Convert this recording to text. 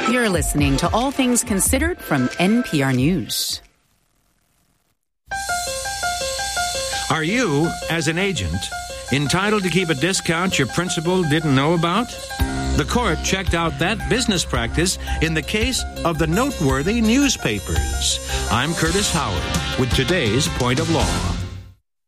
You're listening to All Things Considered from NPR News. Are you, as an agent, entitled to keep a discount your principal didn't know about? The court checked out that business practice in the case of the noteworthy newspapers. I'm Curtis Howard with today's Point of Law.